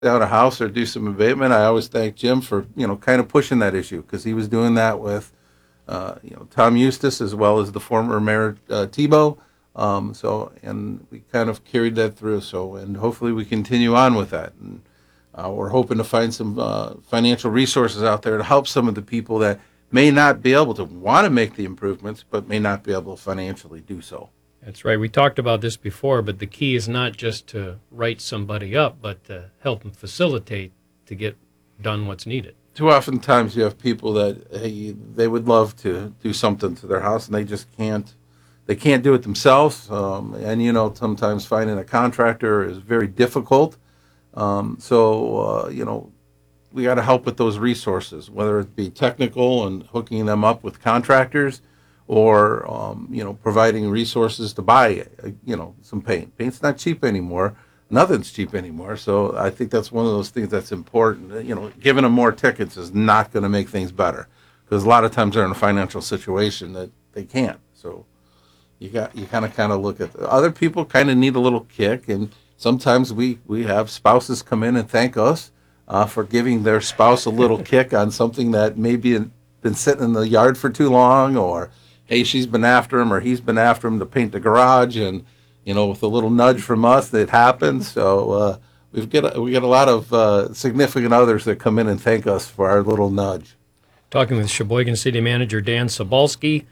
down a house or do some abatement, I always thank Jim for kind of pushing that issue because he was doing that with Tom Eustace as well as the former Mayor Tebow. And we kind of carried that through. So, and hopefully we continue on with that. And we're hoping to find some financial resources out there to help some of the people that may not be able to want to make the improvements, but may not be able to financially do so. That's right. We talked about this before, but the key is not just to write somebody up, but to help them facilitate to get done what's needed. Too often times you have people that, hey, they would love to do something to their house and they just can't. They can't do it themselves, and sometimes finding a contractor is very difficult. We got to help with those resources, whether it be technical and hooking them up with contractors, or providing resources to buy some paint. Paint's not cheap anymore. Nothing's cheap anymore. So I think that's one of those things that's important. Giving them more tickets is not going to make things better because a lot of times they're in a financial situation that they can't. So you kind of look at other people kind of need a little kick, and sometimes we have spouses come in and thank us for giving their spouse a little kick on something that maybe been sitting in the yard for too long, or hey, she's been after him or he's been after him to paint the garage, and with a little nudge from us, it happens. So we get a lot of significant others that come in and thank us for our little nudge. Talking with Sheboygan City Manager Dan Sobalski.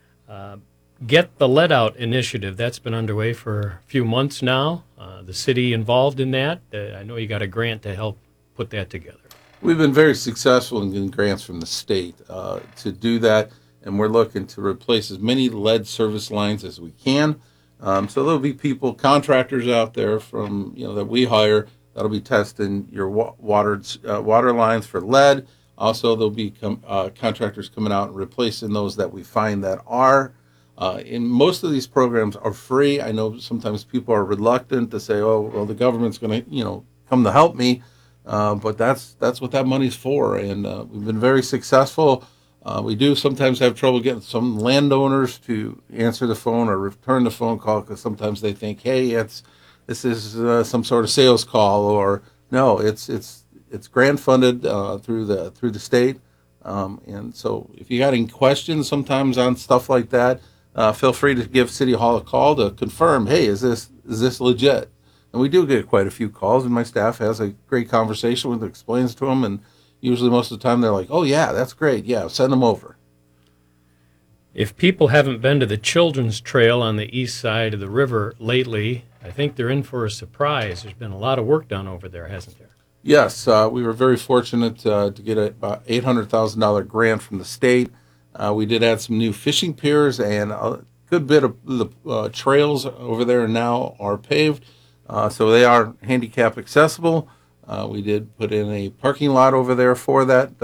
Get the Lead Out initiative, that's been underway for a few months now. The city involved in that. I know you got a grant to help put that together. We've been very successful in getting grants from the state to do that, and we're looking to replace as many lead service lines as we can. So there'll be contractors out there from that we hire that'll be testing your water lines for lead. Also, there'll be contractors coming out and replacing those that we find that are. In most of these programs are free. I know sometimes people are reluctant to say, "Oh, well, the government's going to come to help me," but that's what that money's for. And we've been very successful. We do sometimes have trouble getting some landowners to answer the phone or return the phone call because sometimes they think, "Hey, this is some sort of sales call," or no, it's grant funded through the state. And so if you got any questions sometimes on stuff like that, feel free to give City Hall a call to confirm, hey, is this legit? And we do get quite a few calls, and my staff has a great conversation with them, explains to them, and usually most of the time they're like, oh, yeah, that's great. Yeah, send them over. If people haven't been to the Children's Trail on the east side of the river lately, I think they're in for a surprise. There's been a lot of work done over there, hasn't there? Yes, we were very fortunate to get about $800,000 grant from the state. We did add some new fishing piers, and a good bit of the trails over there now are paved, so they are handicap accessible. We did put in a parking lot over there for that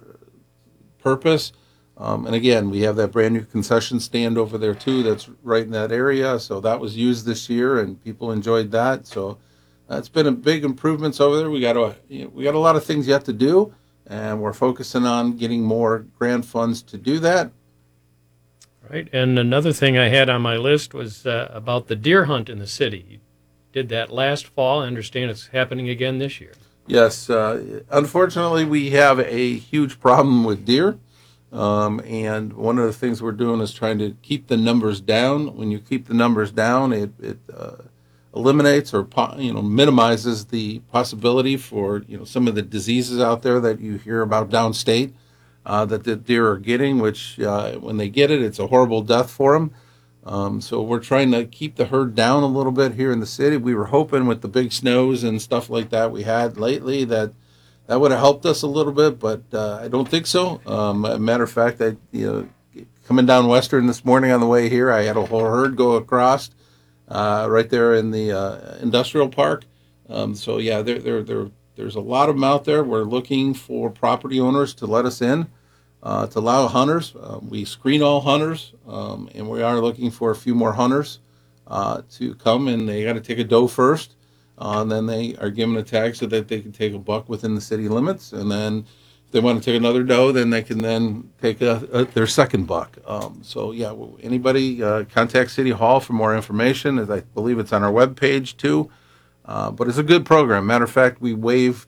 purpose. And again, we have that brand new concession stand over there too that's right in that area, so that was used this year, and people enjoyed that. So it's been a big improvements over there. We got a lot of things yet to do, and we're focusing on getting more grant funds to do that. Right, and another thing I had on my list was about the deer hunt in the city. You did that last fall. I understand it's happening again this year. Yes, unfortunately, we have a huge problem with deer, and one of the things we're doing is trying to keep the numbers down. When you keep the numbers down, it eliminates or minimizes the possibility for some of the diseases out there that you hear about downstate that the deer are getting, which when they get it, it's a horrible death for them. So we're trying to keep the herd down a little bit here in the city. We were hoping with the big snows and stuff like that we had lately that would have helped us a little bit, but I don't think so. Matter of fact, coming down Western this morning on the way here, I had a whole herd go across right there in the industrial park. So yeah, there's a lot of them out there. We're looking for property owners to let us in, to allow hunters. We screen all hunters, and we are looking for a few more hunters to come, and they got to take a doe first. And then they are given a tag so that they can take a buck within the city limits, and then if they want to take another doe, then they can then take their second buck. So yeah, anybody contact City Hall for more information. As I believe it's on our webpage too. But it's a good program. Matter of fact, we waived